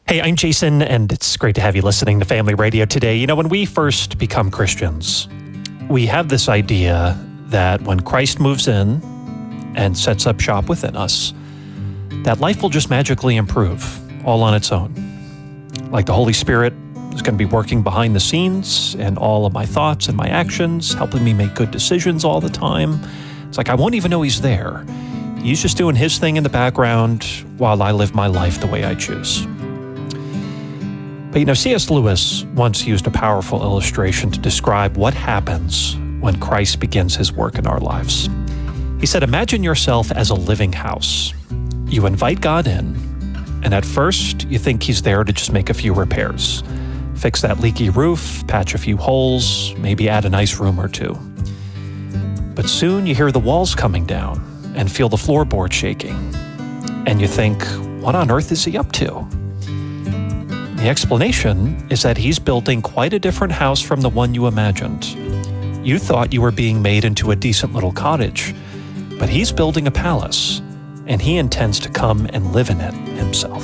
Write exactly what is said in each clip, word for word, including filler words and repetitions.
Hey, I'm Jason, and it's great to have you listening to Family Radio today. You know, when we first become Christians, we have this idea that when Christ moves in and sets up shop within us, that life will just magically improve all on its own. Like the Holy Spirit is going to be working behind the scenes in all of my thoughts and my actions, helping me make good decisions all the time. It's like I won't even know he's there. He's just doing his thing in the background while I live my life the way I choose. But you know, C S Lewis once used a powerful illustration to describe what happens when Christ begins his work in our lives. He said, imagine yourself as a living house. You invite God in, and at first you think he's there to just make a few repairs. Fix that leaky roof, patch a few holes, maybe add a nice room or two. But soon you hear the walls coming down and feel the floorboard shaking. And you think, what on earth is he up to? The explanation is that he's building quite a different house from the one you imagined. You thought you were being made into a decent little cottage, but he's building a palace, and he intends to come and live in it himself.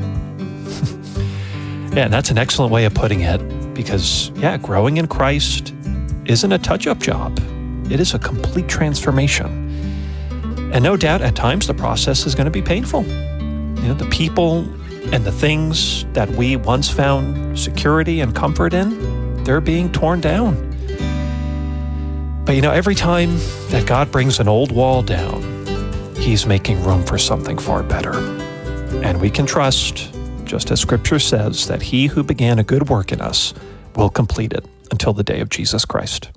Yeah, and that's an excellent way of putting it, because, yeah, growing in Christ isn't a touch-up job. It is a complete transformation. And no doubt, at times, the process is going to be painful. You know, the people and the things that we once found security and comfort in, they're being torn down. But you know, every time that God brings an old wall down, he's making room for something far better. And we can trust, just as Scripture says, that he who began a good work in us will complete it until the day of Jesus Christ.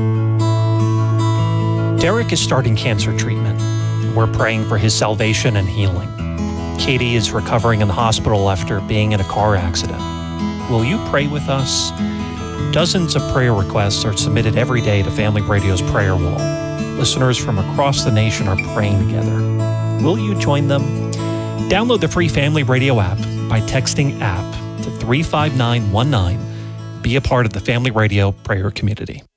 Derek is starting cancer treatment. We're praying for his salvation and healing. Katie is recovering in the hospital after being in a car accident. Will you pray with us? Dozens of prayer requests are submitted every day to Family Radio's prayer wall. Listeners from across the nation are praying together. Will you join them? Download the free Family Radio app by texting app to three five nine one nine. Be a part of the Family Radio prayer community.